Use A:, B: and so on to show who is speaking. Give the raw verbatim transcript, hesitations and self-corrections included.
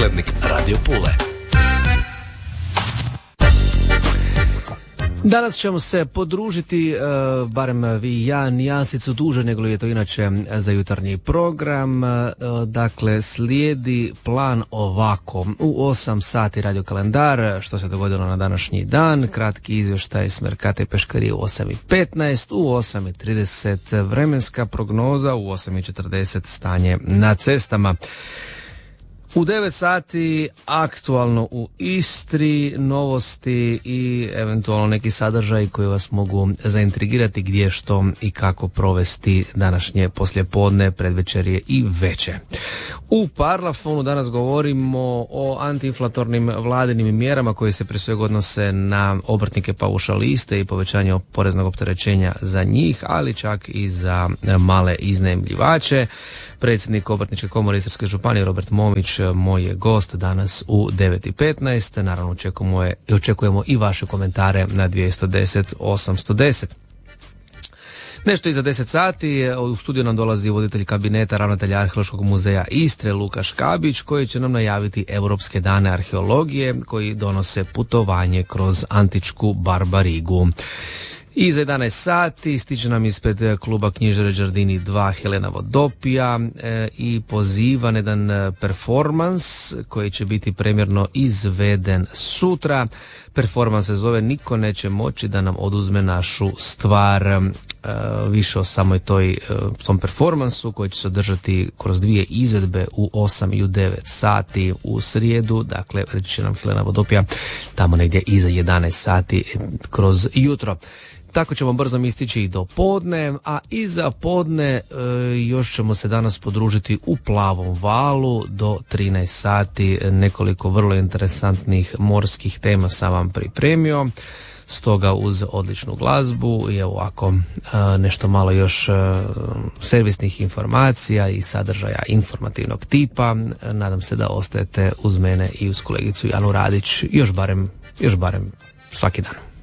A: Glednik Radio Pule.
B: Danas ćemo se podružiti, e, barem vi i ja, nijansicu duže nego li je to inače za jutarnji program. E, dakle, slijedi plan ovako. U osam sati radio kalendar, što se dogodilo na današnji dan, kratki izvještaj s Merkate Peškarije u osam i petnaest, u osam i trideset vremenska prognoza, u osam i četrdeset stanje na cestama. U devet sati aktualno u Istri, novosti i eventualno neki sadržaj koji vas mogu zaintrigirati gdje, što i kako provesti današnje poslijepodne, predvečerje i veče. U Parlafonu danas govorimo o antiinflatornim vladinim mjerama koje se prije svega odnose na obrtnike paušaliste i povećanje poreznog opterećenja za njih, ali čak i za male iznajmljivače. Predsjednik Obrtničke komore Istarske županije Robert Momić moj je gost danas u devet i petnaest. Naravno očekujemo, je, očekujemo i vaše komentare na dvjesto deset osamsto deset. Nešto iza deset sati u studiju nam dolazi voditelj kabineta ravnatelja Arheološkog muzeja Istre Luka Škabić, koji će nam najaviti Europske dane arheologije koji donose putovanje kroz antičku Barbarigu. I za jedanaest sati stiče nam ispred kluba Knjižare Đardini dva Helena Vodopija e, i poziva na jedan performans koji će biti premjerno izveden sutra. Performans se zove Niko neće moći da nam oduzme našu stvar. E, više o samoj toj e, tom performansu koji će se održati kroz dvije izvedbe u osam i u devet sati u srijedu. Dakle, reći će nam Helena Vodopija tamo negdje iza jedanaest sati kroz jutro. Tako ćemo brzo istići i do podne, a iza podne e, još ćemo se danas podružiti u Plavom valu do trinaest sati. Nekoliko vrlo interesantnih morskih tema sam vam pripremio, stoga uz odličnu glazbu i ovako e, nešto malo još e, servisnih informacija i sadržaja informativnog tipa. Nadam se da ostajete uz mene i uz kolegicu Janu Radić još barem, još barem svaki dan.